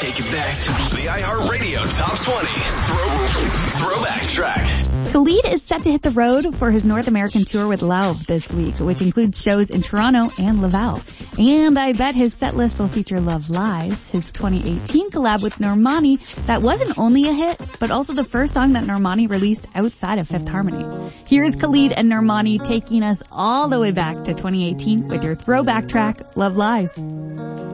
take it back to the iHeartRadio Top 20 Throwback Track. Khalid is set to hit the road for his North American tour with Lauv this week, which includes shows in Toronto and Laval. And I bet his set list will feature Love Lies, his 2018 collab with Normani that wasn't only a hit, but also the first song that Normani released outside of Fifth Harmony. Here's Khalid and Normani taking us all the way back to 2018 with your throwback track, Love Lies.